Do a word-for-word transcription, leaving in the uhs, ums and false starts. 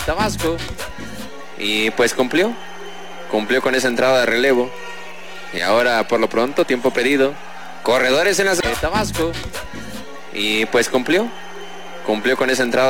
Tabasco. Y pues cumplió. Cumplió con esa entrada de relevo. Y ahora, por lo pronto, tiempo pedido. Corredores en la de Tabasco. Y pues cumplió. Cumplió con esa entrada.